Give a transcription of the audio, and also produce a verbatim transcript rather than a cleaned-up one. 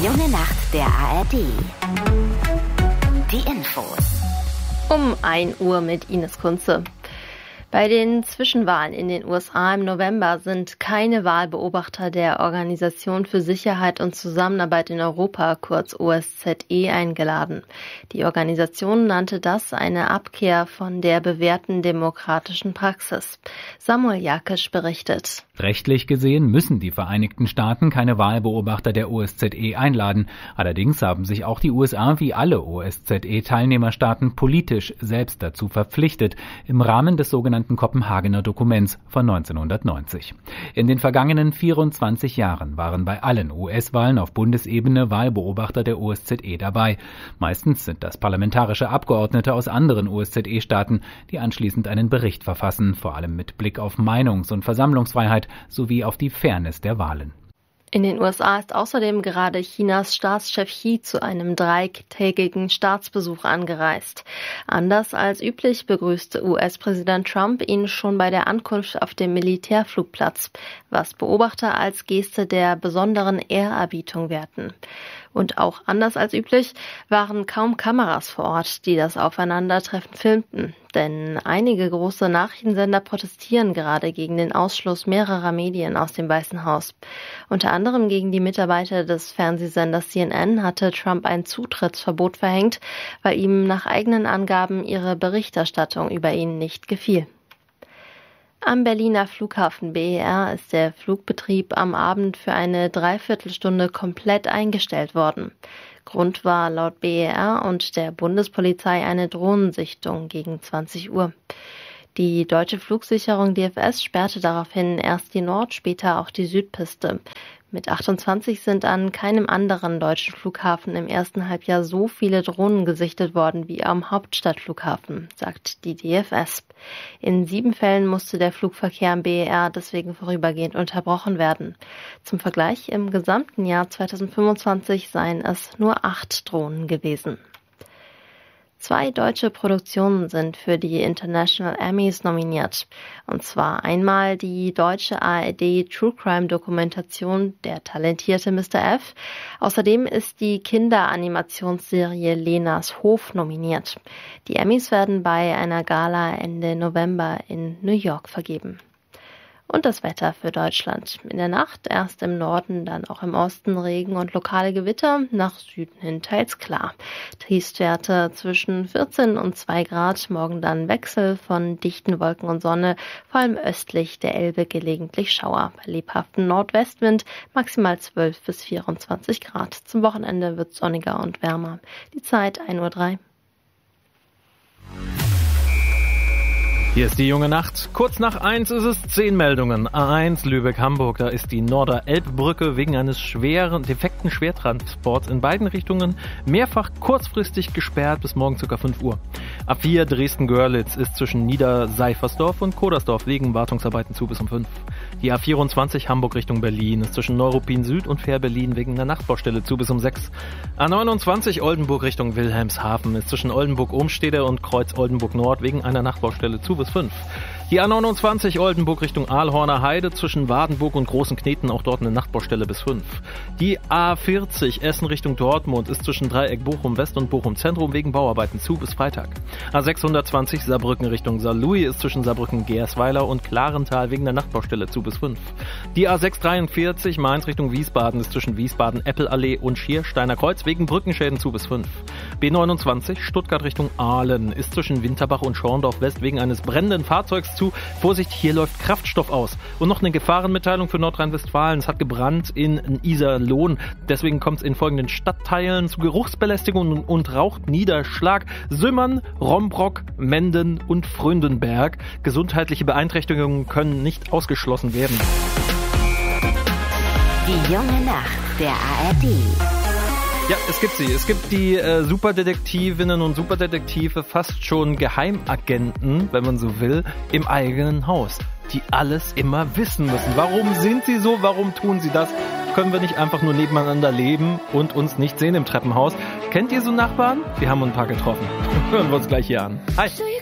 junge Nacht der A R D. Die Infos. Um ein Uhr mit Ines Kunze. Bei den Zwischenwahlen in den U S A im November sind keine Wahlbeobachter der Organisation für Sicherheit und Zusammenarbeit in Europa, kurz O S Z E, eingeladen. Die Organisation nannte das eine Abkehr von der bewährten demokratischen Praxis. Samuel Jakisch berichtet. Rechtlich gesehen müssen die Vereinigten Staaten keine Wahlbeobachter der O S Z E einladen. Allerdings haben sich auch die U S A wie alle O S Z E-Teilnehmerstaaten politisch selbst dazu verpflichtet, im Rahmen des sogenannten Kopenhagener Dokuments von neunzehnhundertneunzig. In den vergangenen vierundzwanzig Jahren waren bei allen U S-Wahlen auf Bundesebene Wahlbeobachter der O S Z E dabei. Meistens sind das parlamentarische Abgeordnete aus anderen O S Z E-Staaten, die anschließend einen Bericht verfassen, vor allem mit Blick auf Meinungs- und Versammlungsfreiheit sowie auf die Fairness der Wahlen. In den U S A ist außerdem gerade Chinas Staatschef Xi zu einem dreitägigen Staatsbesuch angereist. Anders als üblich begrüßte U S-Präsident Trump ihn schon bei der Ankunft auf dem Militärflugplatz, was Beobachter als Geste der besonderen Ehrerbietung werten. Und auch anders als üblich waren kaum Kameras vor Ort, die das Aufeinandertreffen filmten. Denn einige große Nachrichtensender protestieren gerade gegen den Ausschluss mehrerer Medien aus dem Weißen Haus. Unter anderem gegen die Mitarbeiter des Fernsehsenders C N N hatte Trump ein Zutrittsverbot verhängt, weil ihm nach eigenen Angaben ihre Berichterstattung über ihn nicht gefiel. Am Berliner Flughafen B E R ist der Flugbetrieb am Abend für eine Dreiviertelstunde komplett eingestellt worden. Grund war laut B E R und der Bundespolizei eine Drohnensichtung gegen zwanzig Uhr. Die deutsche Flugsicherung D F S sperrte daraufhin erst die Nord-, später auch die Südpiste. Mit achtundzwanzig sind an keinem anderen deutschen Flughafen im ersten Halbjahr so viele Drohnen gesichtet worden wie am Hauptstadtflughafen, sagt die D F S. In sieben Fällen musste der Flugverkehr am B E R deswegen vorübergehend unterbrochen werden. Zum Vergleich, im gesamten Jahr zweitausendfünfundzwanzig seien es nur acht Drohnen gewesen. Zwei deutsche Produktionen sind für die International Emmys nominiert. Und zwar einmal die deutsche A R D True Crime Dokumentation Der talentierte Mister F. Außerdem ist die Kinderanimationsserie Lenas Hof nominiert. Die Emmys werden bei einer Gala Ende November in New York vergeben. Und das Wetter für Deutschland. In der Nacht erst im Norden, dann auch im Osten Regen und lokale Gewitter, nach Süden hin teils klar. Tiefstwerte zwischen vierzehn und zwei Grad, morgen dann Wechsel von dichten Wolken und Sonne, vor allem östlich der Elbe gelegentlich Schauer. Bei lebhaftem Nordwestwind maximal zwölf bis vierundzwanzig Grad. Zum Wochenende wird es sonniger und wärmer. Die Zeit ein Uhr drei. Hier ist die junge Nacht. Kurz nach eins ist es zehn Meldungen. A eins Lübeck-Hamburg, da ist die Norder-Elb-Brücke wegen eines schweren, defekten Schwertransports in beiden Richtungen mehrfach kurzfristig gesperrt bis morgen ca. fünf Uhr. A vier Dresden-Görlitz ist zwischen Niederseifersdorf und Kodersdorf wegen Wartungsarbeiten zu bis um fünf. Die A vierundzwanzig Hamburg Richtung Berlin ist zwischen Neuruppin Süd und Fähr-Berlin wegen einer Nachtbaustelle zu bis um sechs. A neunundzwanzig Oldenburg Richtung Wilhelmshaven ist zwischen Oldenburg-Ohmstede und Kreuz Oldenburg Nord wegen einer Nachtbaustelle zu bis fünf. Die A neunundzwanzig Oldenburg Richtung Aalhorner Heide zwischen Wadenburg und Großen Kneten, auch dort eine Nachtbaustelle bis fünf. Die A vierzig Essen Richtung Dortmund ist zwischen Dreieck Bochum West und Bochum Zentrum wegen Bauarbeiten zu bis Freitag. A sechshundertzwanzig Saarbrücken Richtung Saarlouis ist zwischen Saarbrücken Gersweiler und Klarental wegen der Nachtbaustelle zu bis fünf. Die A sechshundertdreiundvierzig Mainz Richtung Wiesbaden ist zwischen Wiesbaden Eppelallee und Schiersteiner Kreuz wegen Brückenschäden zu bis fünf. B neunundzwanzig Stuttgart Richtung Aalen ist zwischen Winterbach und Schorndorf West wegen eines brennenden Fahrzeugs zu. Vorsicht, hier läuft Kraftstoff aus. Und noch eine Gefahrenmitteilung für Nordrhein-Westfalen. Es hat gebrannt in Iserlohn. Deswegen kommt es in folgenden Stadtteilen zu Geruchsbelästigung und Rauchniederschlag. Sümmern, Rombrock, Menden und Fründenberg. Gesundheitliche Beeinträchtigungen können nicht ausgeschlossen werden. Die junge Nacht der A R D. Ja, es gibt sie. Es gibt die äh, Superdetektivinnen und Superdetektive, fast schon Geheimagenten, wenn man so will, im eigenen Haus, die alles immer wissen müssen. Warum sind sie so? Warum tun sie das? Können wir nicht einfach nur nebeneinander leben und uns nicht sehen im Treppenhaus? Kennt ihr so Nachbarn? Wir haben ein paar getroffen. Hören wir uns gleich hier an. Hi!